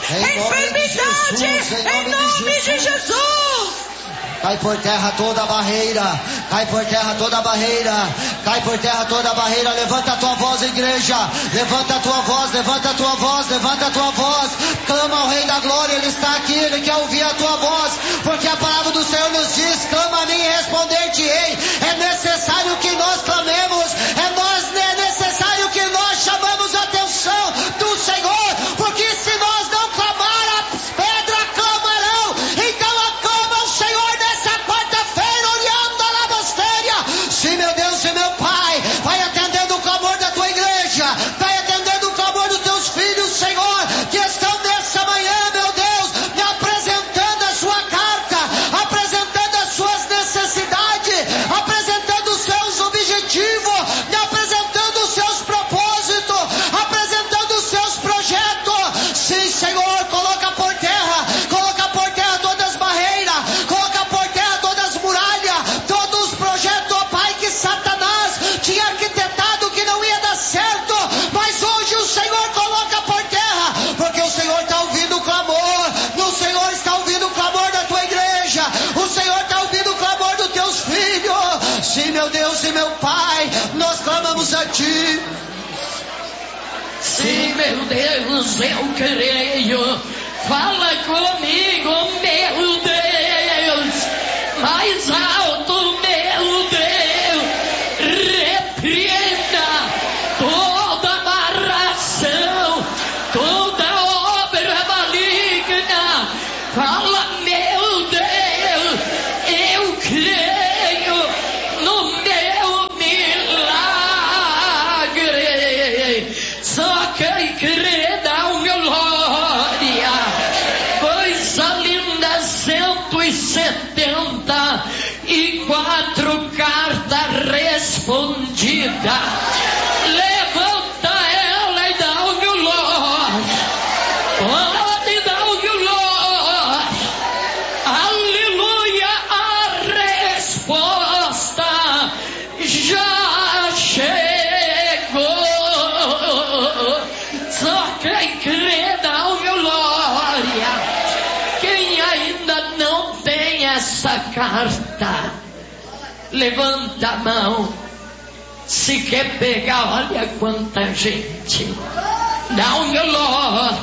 enfermidade, em nome de Jesus. Cai por terra toda a barreira, cai por terra toda a barreira, cai por terra toda a barreira. Levanta a tua voz, igreja, levanta a tua voz, levanta a tua voz, levanta a tua voz. Clama ao Rei da Glória, Ele está aqui, Ele quer ouvir a tua voz, porque a palavra do Senhor nos diz: clama a mim e responder-te-ei. É necessário que nós clamemos, é necessário que nós chamamos a atenção do Senhor, porque se nós não clamar, as pedras clamarão. Então aclama o Senhor nessa quarta-feira, olhando a labostéria. Sim, meu Deus e meu Pai, vai atendendo o clamor da tua igreja, vai atendendo o clamor dos teus filhos, Senhor, que estão nessa manhã, meu Deus, me apresentando a sua carta, apresentando as suas necessidades, apresentando os seus objetivos, me apresentando os seus propósitos, apresentando os seus projetos. Sim, Senhor, coloca por terra todas as barreiras, coloca por terra todas as muralhas, todos os projetos, ó Pai, que Satanás tinha arquitetado que não ia dar certo, mas hoje o Senhor coloca por terra, porque o Senhor está ouvindo o clamor, o Senhor está ouvindo o clamor da tua igreja, o Senhor está ouvindo o clamor dos teus filhos. Sim, meu Deus e meu Pai, nós clamamos a Ti. Sim, meu Deus, eu creio. Fala comigo, meu Deus. Mais alto, meu Deus. Repreenda toda amarração, toda obra maligna. Fala, meu Deus, eu creio no meu milagre. Só quem crê dá uma glória. Coisa linda, 174 cartas respondidas. Levanta ela e dá o glória. Pode dar o glória. Aleluia, a resposta já chegou. Só quem crê dá o glória. Quem ainda não tem essa carta, levanta a mão. Se quer pegar, olha quanta gente. Dá um glória.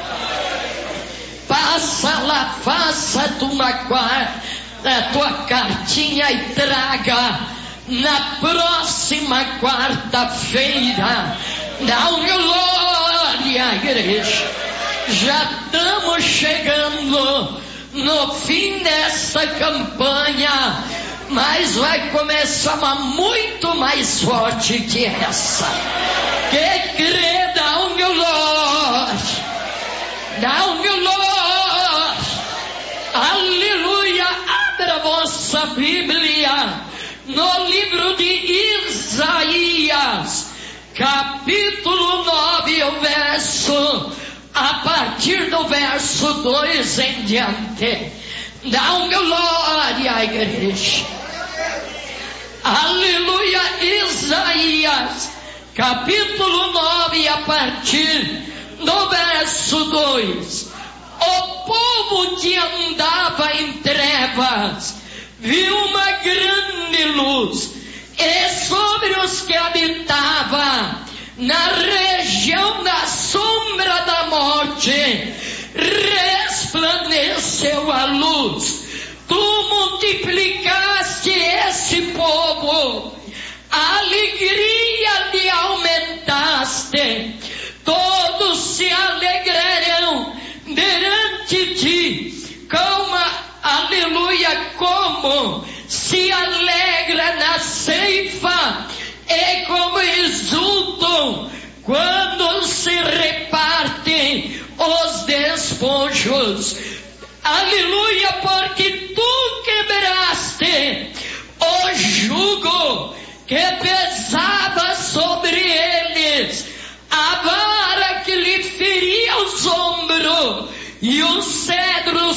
Passa lá, faça a tua cartinha e traga na próxima quarta-feira. Dá um glória, igreja. Já estamos chegando no fim dessa campanha, mas vai começar uma muito mais forte que essa. Que crê, dá um glória. Dá um glória. Aleluia. Abra a vossa Bíblia no livro de Isaías, capítulo 9, o verso, a partir do verso 2 em diante. Dá um glória, igreja. Aleluia. Isaías, capítulo 9, a partir do verso 2. O povo que andava em trevas viu uma grande luz, e sobre os que habitavam na região da sombra da morte resplandeceu a luz. Tu multiplicaste esse povo, a alegria lhe aumentaste. Todos se alegrarão perante ti, aleluia, como se alegra na ceifa, e como exultam quando se repartem os despojos. Aleluia, porque tu quebraste o jugo que pesava sobre eles, a vara que lhe feria os ombros, e o cetro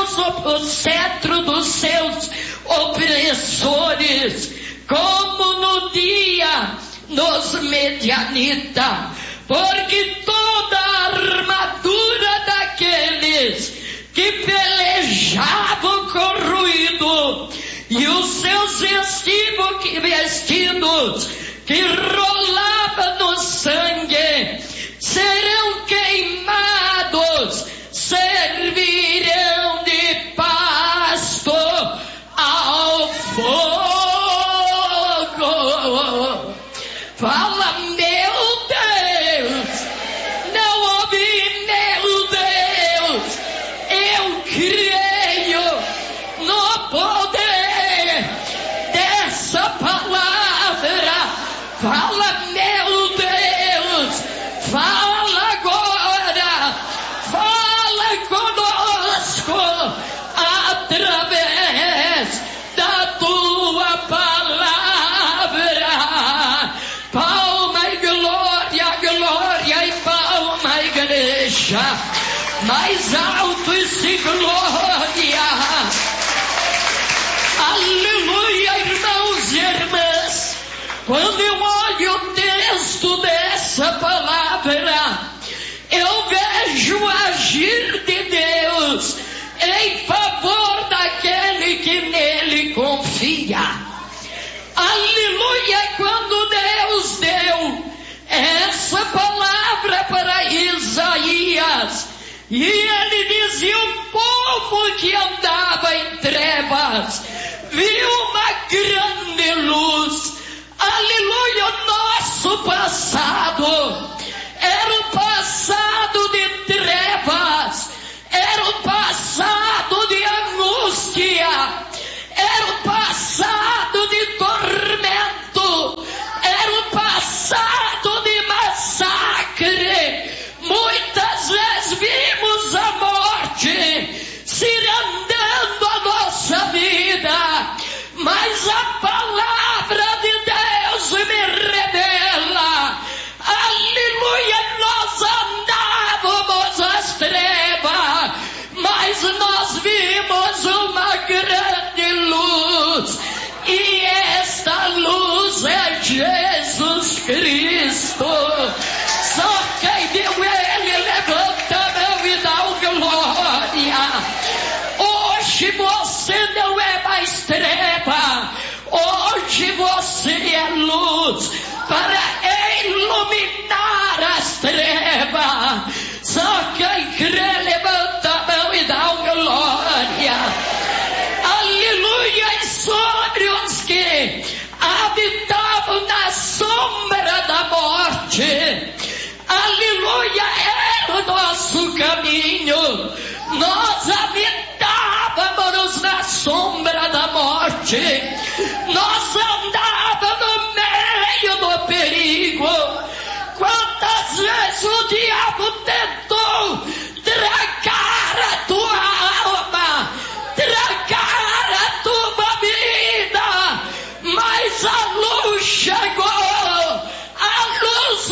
dos seus opressores, como no dia dos medianitas, porque toda a armadura daquele vestidos que rolavam no sangue serão queimados, servirão de pasto ao fogo. Fala, meu Deus, não ouvi, meu Deus, eu creio no poder dessa palavra. Fala, meu Deus, fala agora, fala conosco através da tua palavra. Palma e glória, glória e palma, igreja, mais alto esse glória. Aleluia, irmãos e irmãs. Quando eu olho o texto dessa palavra, eu vejo o agir de Deus em favor daquele que nele confia. Aleluia, quando Deus deu essa palavra para Isaías, e ele dizia: o povo que andava em trevas viu uma grande luz. Aleluia, o nosso passado era um passado de trevas, era um passado de angústia, era um passado de tormento, era um passado de massacre. Muitas vezes vimos a morte cirandando a nossa vida, mas a palavra de Deus me revela, aleluia, nós andávamos às trevas, mas nós vimos uma grande luz, e esta luz é Jesus Cristo. Só quem viu ele levanta a mão e dá glória. Hoje você não é mais treva, hoje você é luz para iluminar as trevas. Só quem crê levanta a mão e dá glória. Aleluia, e sobre os que habitavam na sombra da morte, aleluia, era o nosso caminho. Nós habitávamos na sombra da morte, nós andávamos no meio do perigo. Quantas vezes o diabo tentou tragar a tua alma, tragar a tua vida, mas a luz chegou, a luz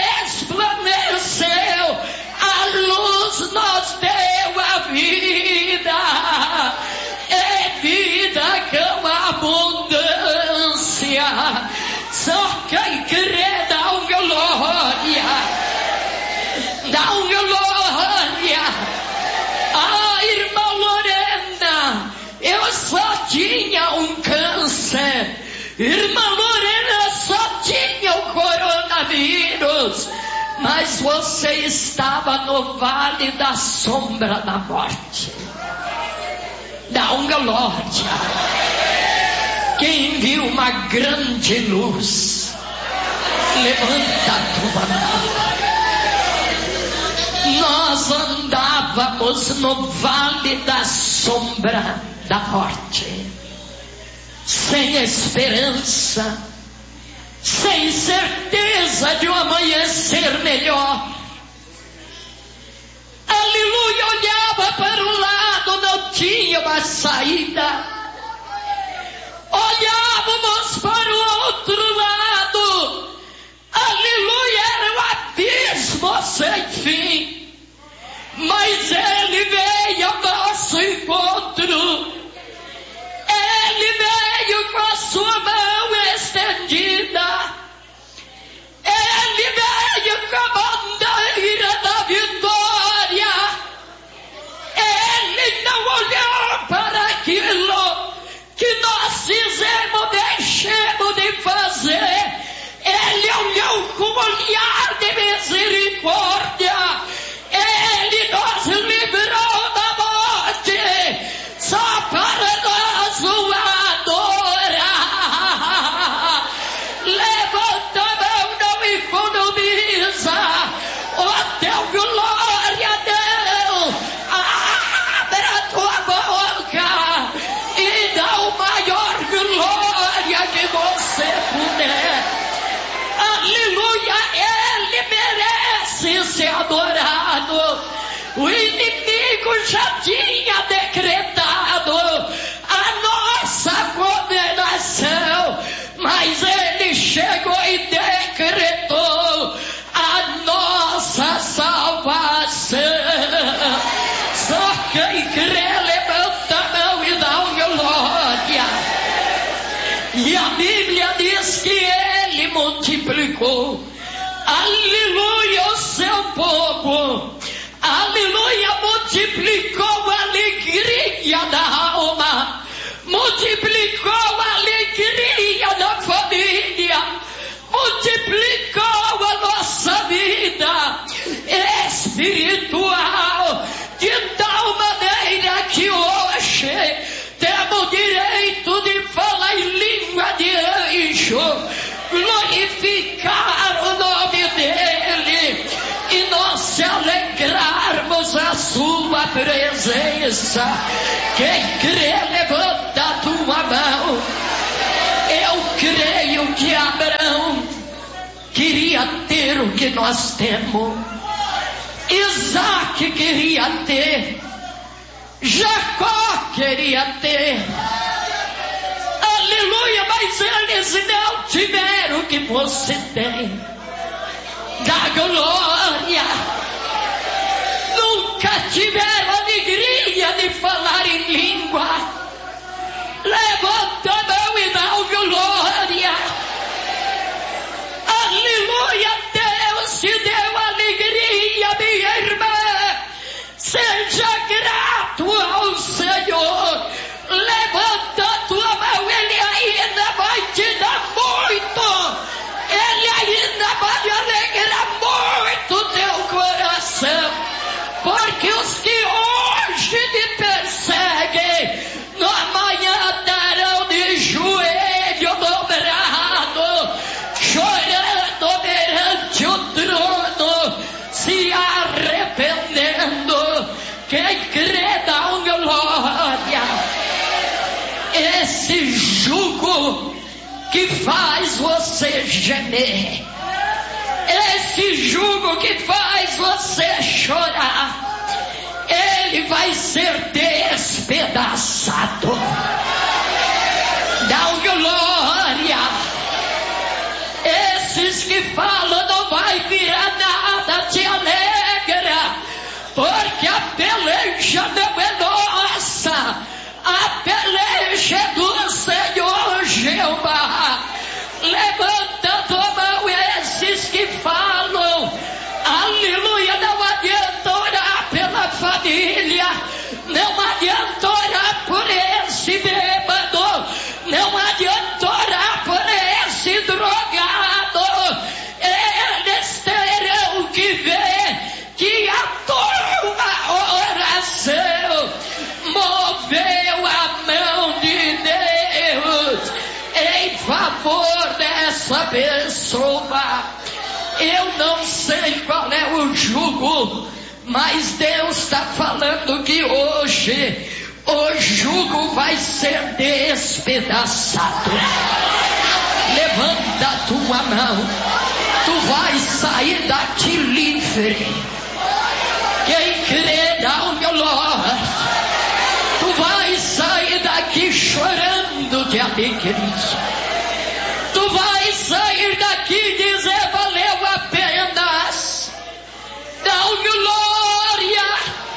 resplandeceu, a luz nos deu a vida, é vida com abundância. Só quem crê dá glória, dá glória. Ah, irmã Lorena, eu só tinha um câncer, irmã Lorena só tinha o coronavírus, mas você estava no vale da sombra da morte. Dá glória. Quem viu uma grande luz, levanta a tua mão. Nós andávamos no vale da sombra da morte, sem esperança, sem certeza de um amanhecer melhor. Aleluia, olhava para o lado, não tinha uma saída. Olhávamos para o outro lado, aleluia, era um abismo sem fim. Mas ele veio ao nosso encontro, ele veio com a sua mão estendida, ele veio com a bandeira da vitória. Ele não olhou para aquilo que nós fizemos, deixemos adorado. O inimigo já tinha decretado a nossa condenação, mas ele chegou e decretou a nossa salvação. Só quem crê levanta a mão e dá uma glória. E a Bíblia diz que ele multiplicou, aleluia, o seu povo, aleluia, multiplicou a alegria da alma, multiplicou a alegria da família, multiplicou a nossa vida espiritual, de tal maneira que hoje temos direito de falar em língua de anjo, glorificar o nome dele e nós se alegrarmos a sua presença. Quem crê, levanta a tua mão. Eu creio que Abraão queria ter o que nós temos, Isaac queria ter, Jacó queria ter, aleluia, mas eles não tiveram o que você tem. Da glória, nunca tiveram alegria de falar em língua. Levanta a mão e dá glória. Aleluia, Deus te deu alegria, minha irmã. Seja grato ao Senhor. Levanta a tua mão, Ele ainda vai te dar muito. Ele ainda vai alegrar muito teu coração. Porque os que hoje te perseguem, no amanhã estarão de joelho dobrado, chorando perante o trono, se arrependendo. Quem crê dá glória. Esse jugo que faz você gemer, esse jugo que faz você chorar, ele vai ser despedaçado. Dá glória. Esses que falam não vai virar nada, te alegra, porque a peleja não é nossa, a peleja é do Senhor Jeová. Levanta a tua mão, esses que falam, aleluia, não adianta orar pela família, não adianta orar por esse bêbado, não adianta orar por esse drogado. Eles terão que ver que a tua oração moveu a mão de Deus em favor dessa pessoa. Eu não sei qual é o jugo, mas Deus está falando que hoje o jugo vai ser despedaçado. Levanta a tua mão, tu vais sair daqui livre. Quem crê dá o meu glória. Tu vais sair daqui chorando de alegria. Tu vais sair daqui e dizer: valeu a pena. Dá glória.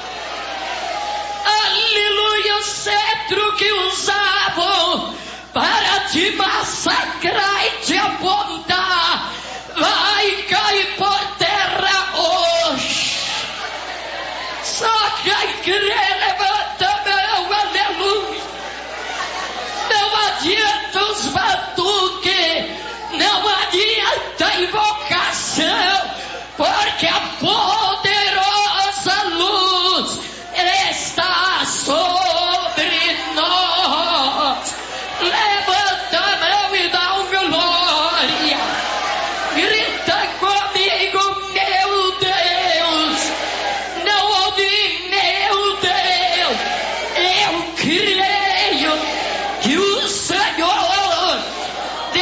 Aleluia. O cetro que usavam para te massacrar e te apontar vai cair por terra hoje. Só quem crê levanta a mão, aleluia. Não adianta os batuques, não adianta a invocação, porque a poderosa luz está sobre nós. Levanta a mão e dá glória. Grita comigo, meu Deus. Não ouvi, meu Deus. Eu creio que o Senhor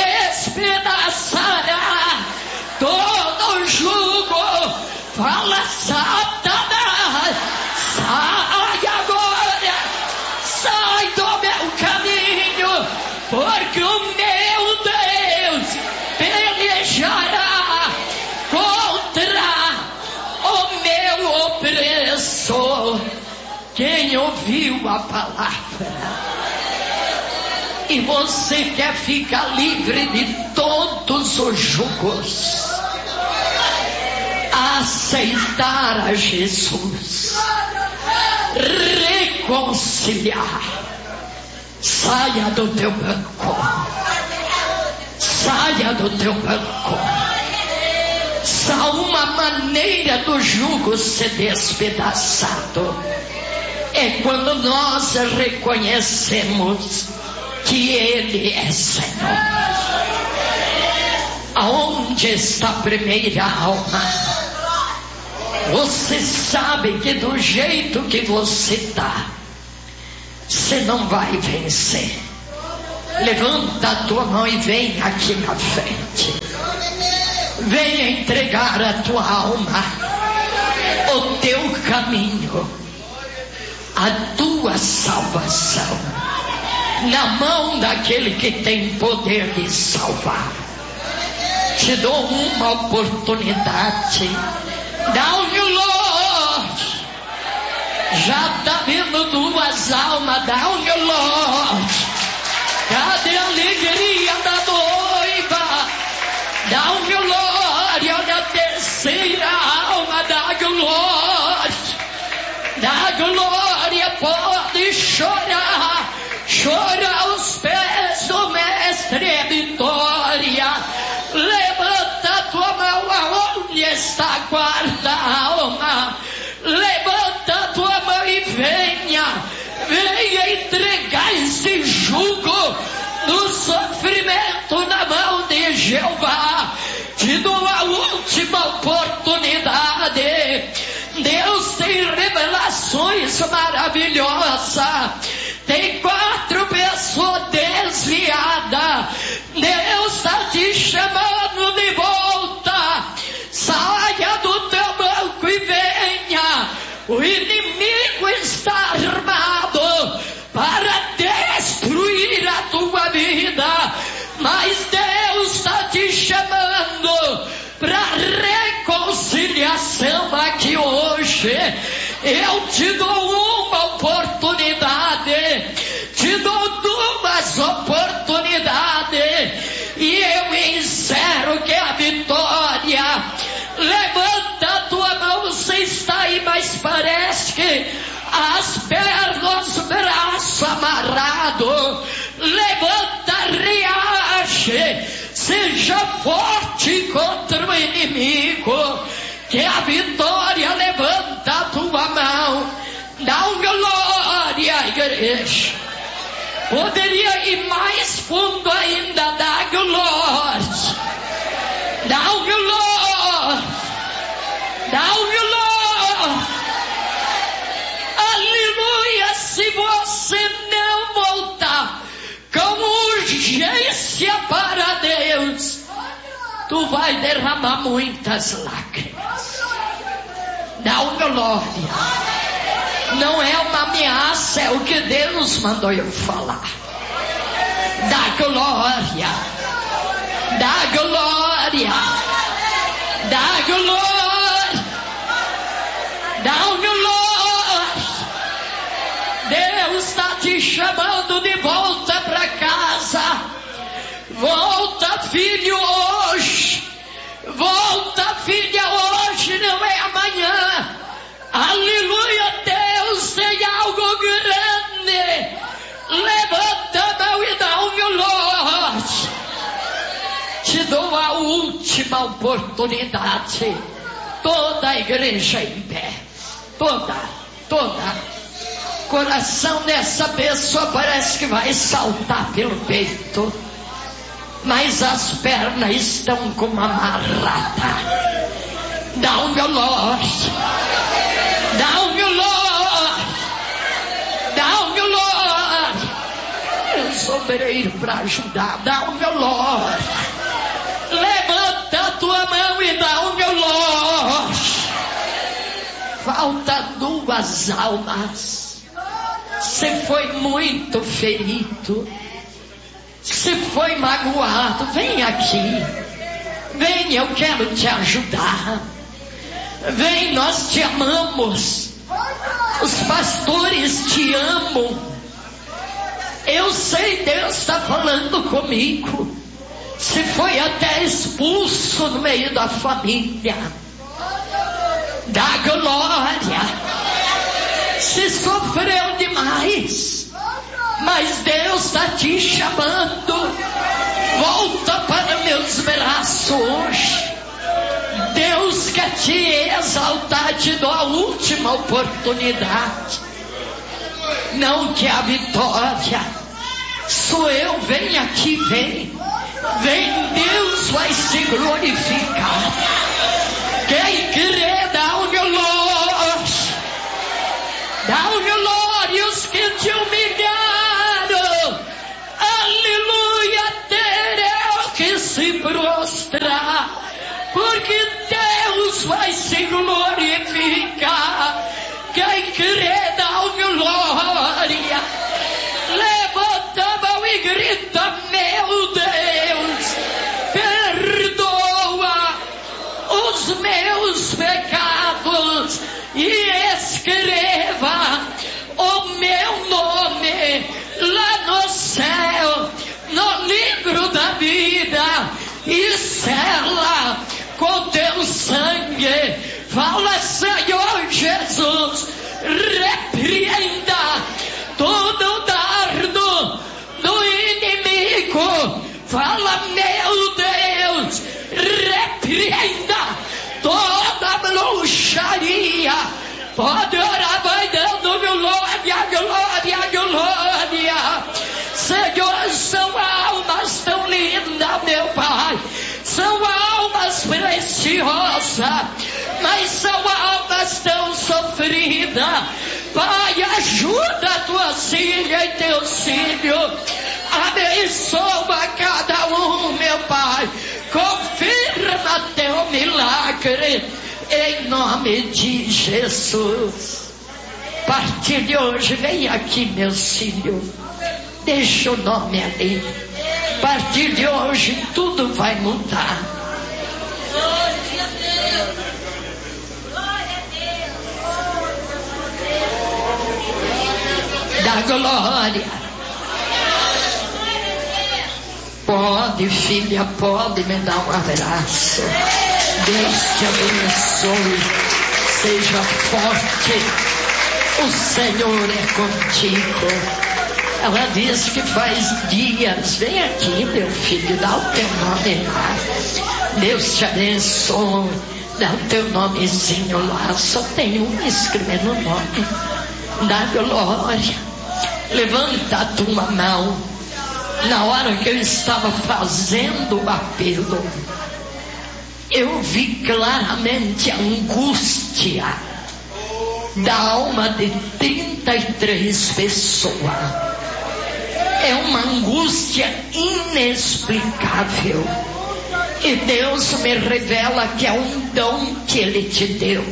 despedaçará todo o jugo. Fala ouviu a palavra e você quer ficar livre de todos os jugos, aceitar a Jesus, reconciliar, saia do teu banco, saia do teu banco. Só uma maneira do jugo ser despedaçado é quando nós reconhecemos que Ele é Senhor. Aonde está a primeira alma? Você sabe que do jeito que você está, você não vai vencer. Levanta a tua mão e vem aqui na frente. Venha entregar a tua alma, o teu caminho, a tua salvação na mão daquele que tem poder de salvar. Te dou uma oportunidade. Down your Lord. Já está vindo duas almas. Down your Lord. Cadê a alegria da noiva? Down your Lord. Olha a terceira alma. Down your Lord. Down your Lord. Pode chorar. Chora aos pés do Mestre é vitória. Levanta a tua mão aonde está a quarta alma. Levanta a tua mão e venha entregar esse jugo do sofrimento na mão de Jeová. Te dou a última oportunidade. Deus tem revelações maravilhosas. Tem 4 pessoas desviadas. Deus está te chamando de volta. Saia do teu banco e venha. O inimigo está armado para destruir a tua vida. Mas Deus está te chamando para reconciliação aqui hoje. Eu te dou uma oportunidade, te dou 2 oportunidades e eu encerro que a vitória. Levanta a tua mão, você está aí, mas parece que as pernas, os braços amarrados. Levanta, reage, seja forte contra o inimigo. Que a vitória, levanta a tua mão, dá uma glória, igreja. Poderia ir mais fundo ainda, dá glória, dá glória, dá glória. Aleluia. Se você não voltar com urgência para Deus, tu vai derramar muitas lágrimas. Dá uma glória. Não é uma ameaça, é o que Deus mandou eu falar. Dá glória. Dá glória. Dá glória. Dá glória. Deus está te chamando de volta para casa. Volta, filho, hoje. Volta, filha, hoje, não é amanhã. Aleluia, Deus tem algo grande. Levanta a mão e dá um glória. Te dou a última oportunidade. Toda a igreja em pé. Toda. Coração dessa pessoa parece que vai saltar pelo peito, mas as pernas estão com uma amarrada. Dá um glória. Dá um glória. Dá um glória. Eu sou obreiro para ajudar. Dá um glória. Levanta a tua mão e dá um glória. Falta 2 almas. Você foi muito ferido. Se foi magoado, vem aqui. Vem, eu quero te ajudar. Vem, nós te amamos. Os pastores te amam. Eu sei, Deus está falando comigo. Se foi até expulso no meio da família, da glória, se sofreu demais, mas Deus está te chamando. Volta para meus braços hoje. Deus quer te exaltar, te dou a última oportunidade. Não quer a vitória. Sou eu, vem aqui, vem. Vem, Deus vai se glorificar. Quem crê, dá o glória. Dá o glória os que te humilharam. Aleluia, terão que se prostrar. Porque Deus vai se glorificar. Quem crê, dá o glória. Levanta a mão e grita: meu Deus, perdoa os meus pecados e escreva o meu nome lá no céu, no livro da vida, e sela com teu sangue. Fala: Senhor Jesus, repreenda todo dardo do inimigo. Fala: meu Deus, repreenda toda bruxaria. Pode orar, vai dando glória, glória, glória. Senhor, são almas tão lindas, meu Pai. São almas preciosas, mas são almas tão sofridas. Pai, ajuda a tua filha e teu filho. Abençoa cada um, meu Pai. Confirma teu milagre, em nome de Jesus. A partir de hoje, vem aqui, meus filhos. Deixa o nome ali. A partir de hoje, tudo vai mudar. Da glória. Pode, filha, pode me dar um abraço. Deus te abençoe. Seja forte. O Senhor é contigo. Ela diz que faz dias. Vem aqui, meu filho, dá o teu nome lá. Deus te abençoe. Dá o teu nomezinho lá. Só tem um escrevendo o nome. Dá glória. Levanta a tua mão. Na hora que eu estava fazendo o apelo, eu vi claramente a angústia da alma de 33 pessoas. É uma angústia inexplicável. E Deus me revela que é um dom que Ele te deu.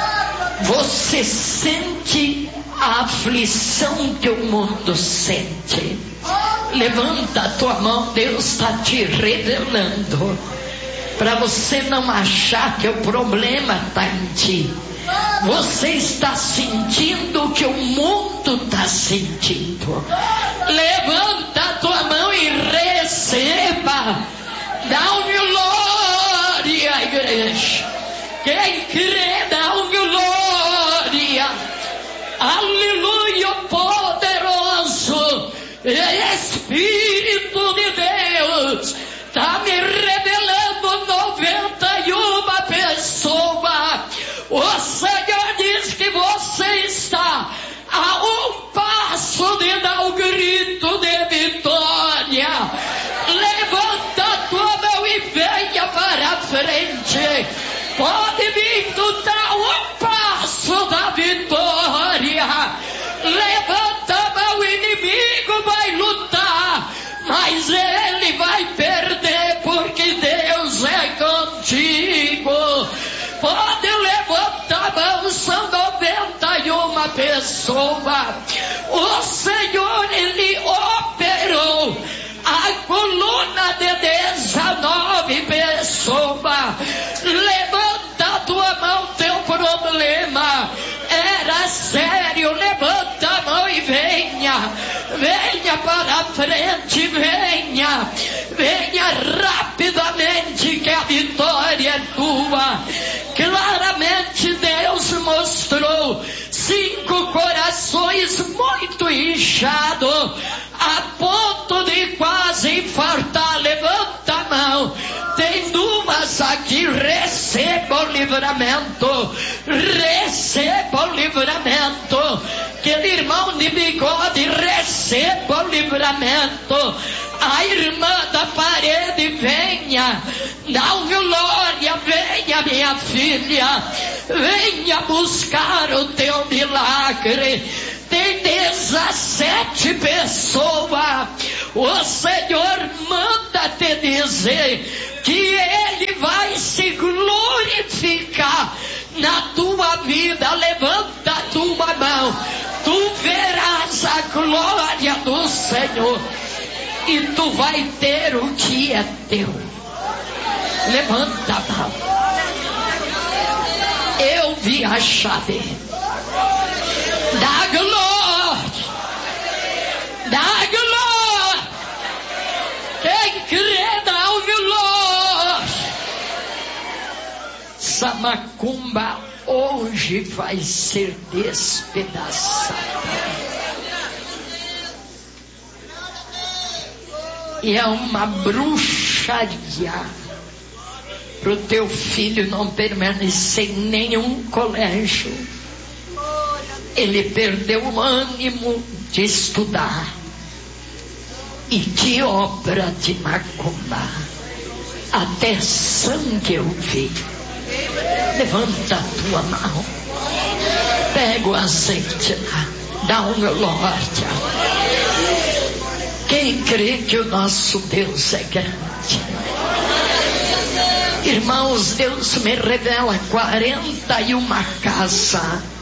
Você sente a aflição que o mundo sente. Levanta a tua mão, Deus está te revelando. Para você não achar que o problema está em ti. Você está sentindo o que o mundo está sentindo. Levanta a tua mão e receba. Dá um glória, igreja. Quem crê, dá um glória. Aleluia, poderoso. Espírito de Deus está me revelando 91 pessoas. O Senhor diz que você está a um passo de dar um grito de vitória. Levanta a tua mão e venha para a frente. Pode vir, tu está a um passo da vitória. Levanta a mão, o inimigo vai lutar, mas ele vai perder, porque Deus é contigo. Pode levantar a mão, são 91 pessoas. O Senhor, Ele operou a coluna de 19 pessoas. Levanta a tua mão, teu problema era sério. ministério, levanta a mão e venha. Venha para a frente, venha. Venha rapidamente que a vitória é tua. Claramente Deus mostrou 5 corações muito inchados, a ponto de quase infartar. Levanta a mão. Tem 2 aqui, receba o livramento. Receba o livramento. Aquele irmão de bigode, receba o livramento. A irmã da parede, venha. Dá um glória, venha minha filha. Venha buscar o teu milagre. Tem 17 pessoas. O Senhor manda te dizer que Ele vai se glorificar na tua vida. Levanta a tua mão. Tu verás a glória do Senhor. E tu vai ter o que é teu. Levanta a mão. Eu vi a chave da glória. Da glória. Quem crê dá o glória. Essa macumba hoje vai ser despedaçada. E é uma bruxaria para o teu filho não permanecer em nenhum colégio. Ele perdeu o ânimo de estudar. E que obra de macumba. Até sangue eu vi. Levanta a tua mão. Pega o azeite lá. Dá um glória. Quem crê que o nosso Deus é grande? Irmãos, Deus me revela 41 casas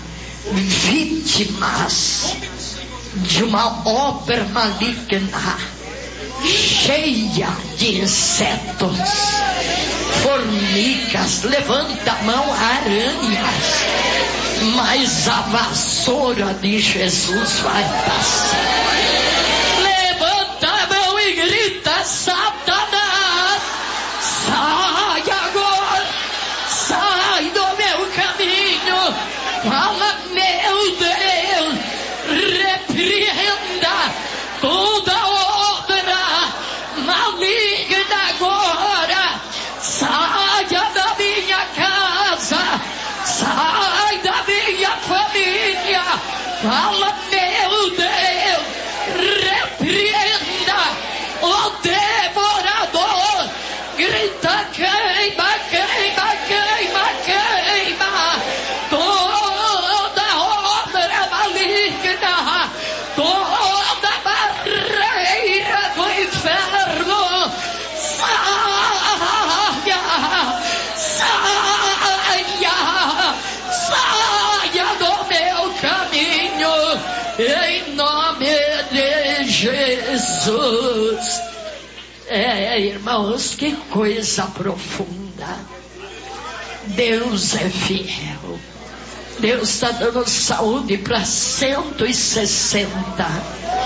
vítimas de uma obra maligna, cheia de insetos, formigas, levanta a mão, aranhas, mas a vassoura de Jesus vai passar. Levanta a mão e grita: Satanás, sai agora, sai do meu caminho. Fala: meu Deus, repreenda toda obra maligna agora. Saia da minha casa, sai da minha família. Fala: meu Deus, repreenda o devorador. Grita: queima, queima, queima, queima toda obra maligna, toda barreira do inferno. Saia, saia, saia do meu caminho, em nome de Jesus. Irmãos, que coisa profunda. Deus é fiel. Deus está dando saúde para 164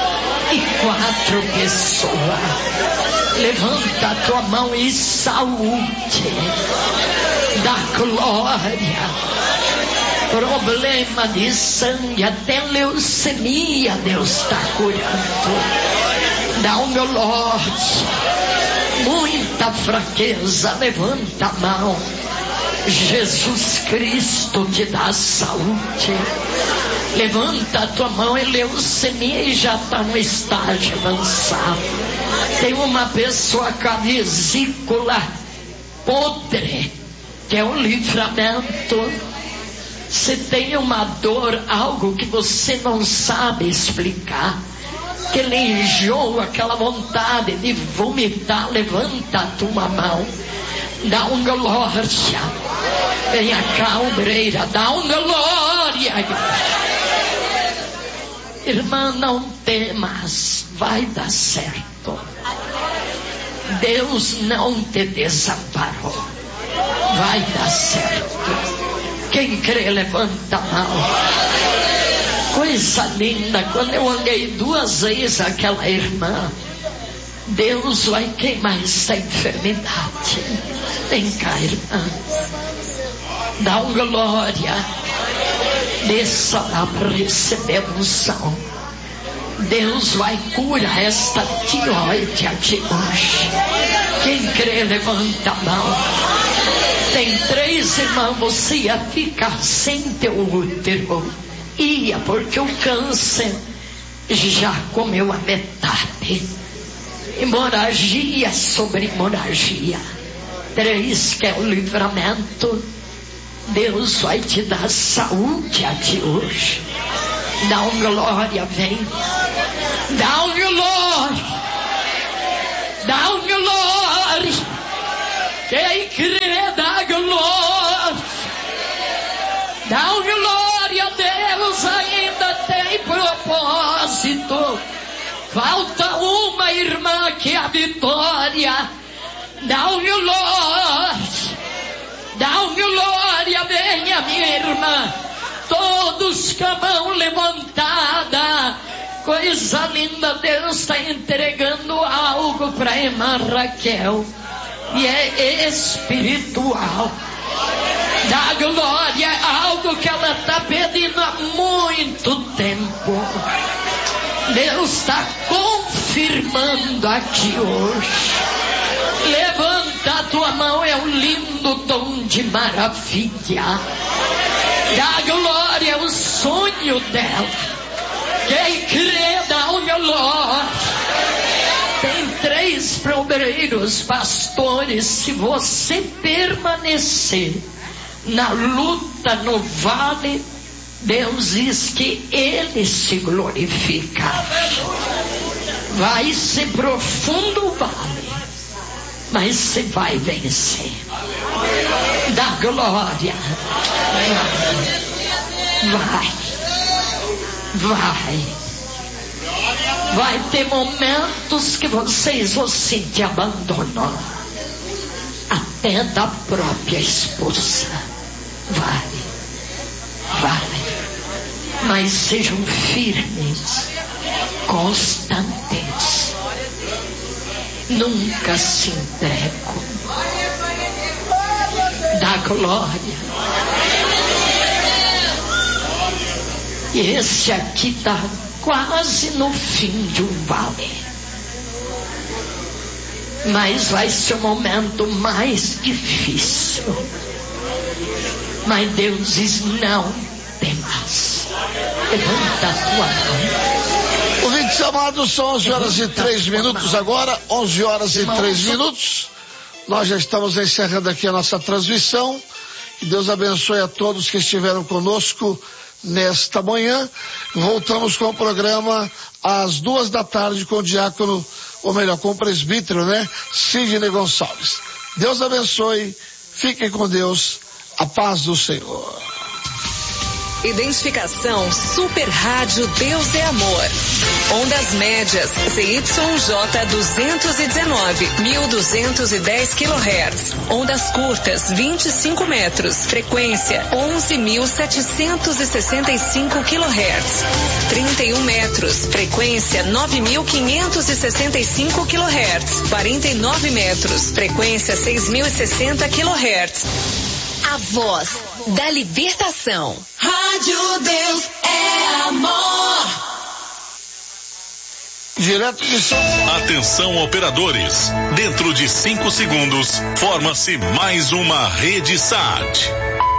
pessoas. Levanta a tua mão e saúde. Da glória. Problema de sangue, até leucemia, Deus está curando. Dá um glória. Muita fraqueza, levanta a mão. Jesus Cristo te dá saúde. Levanta a tua mão. E leucemia e já está no estágio avançado. Tem uma pessoa com a vesícula podre, que é um livramento. Se tem uma dor, algo que você não sabe explicar, que ele enjoa, aquela vontade de vomitar, levanta a tua mão. Dá um glória. Vem cá, obreira, dá um glória. Irmã, não temas, vai dar certo. Deus não te desamparou. Vai dar certo. Quem crê, levanta a mão. coisa linda, quando eu olhei 2 vezes aquela irmã, Deus vai queimar essa enfermidade. Vem cá, irmã, dá um glória, desça lá para receber unção. Deus vai curar esta tireoide aqui hoje. Quem crê, levanta a mão. Tem 3 irmãos, você ia ficar sem teu útero. Ia, porque o câncer já comeu a metade. Hemorragia sobre hemorragia. 3 que é o livramento. Deus vai te dar saúde aqui hoje. Dá um glória, vem. Dá um glória. Dá um glória. Quem crê, dá glória. Dá um glória. Deus ainda tem propósito. Falta uma irmã que é a Vitória. Dá um glória. Dá um glória. Venha, minha irmã. Todos com a mão levantada. Coisa linda, Deus está entregando algo para a irmã Raquel. E é espiritual. Da glória, algo que ela está pedindo há muito tempo. Deus está confirmando aqui hoje. Levanta a tua mão, é um lindo dom de maravilha. Da glória, o sonho dela. Quem crê, dá um glória. Tem 3 obreiros, pastores. Se você permanecer na luta no vale, Deus diz que Ele se glorifica. Vai ser profundo o vale, mas você vai vencer. Da glória. Vai ter momentos que vocês vão sentir abandono, até da própria esposa. Vai. Mas sejam firmes, constantes. Nunca se entregam. Da glória. E esse aqui está quase no fim de um vale. Mas vai ser o momento mais difícil. Mas Deus diz: não temas. Levanta a tua mão. Ouvintes amados, são 11h03 agora, 11h03. Nós já estamos encerrando aqui a nossa transmissão. Que Deus abençoe a todos que estiveram conosco nesta manhã. Voltamos com o programa às 14h com o diácono, ou melhor, com o presbítero, Sidney Gonçalves. Deus abençoe, fiquem com Deus, a paz do Senhor. Identificação Super Rádio Deus é Amor. Ondas médias ZYJ 219, 1210 kHz. Ondas curtas 25 metros. Frequência 11.765 kHz. 31 metros. Frequência 9.565 kHz. 49 metros. Frequência 6.060 kHz. A voz da libertação. Rádio Deus é Amor. Direto de São Paulo. Atenção, operadores. Dentro de 5 segundos, forma-se mais uma rede SAT.